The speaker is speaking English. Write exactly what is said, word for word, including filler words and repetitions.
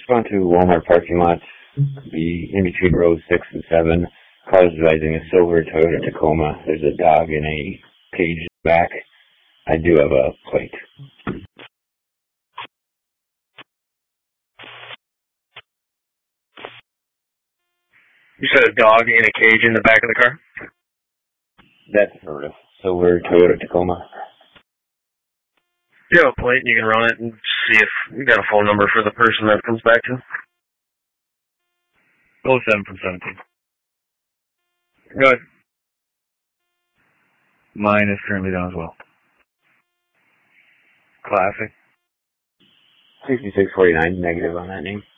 just gone to Walmart parking lots, be in between rows six and seven, cars driving a silver Toyota Tacoma. There's a dog in a cage in the back. I do have a plate. You said a dog in a cage in the back of the car? That's sort of silver Toyota Tacoma. You have a plate and you can run it and see if you got a phone number for the person that comes back to. oh seven from seventeen. Go ahead. Mine is currently down as well. Classic. sixty-six forty-nine negative on that name.